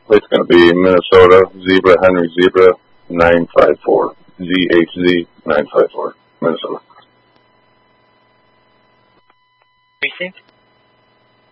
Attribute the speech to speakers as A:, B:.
A: It's going to be Minnesota, Zebra, Henry Zebra, 954. ZHZ 954, Minnesota.
B: Precinct?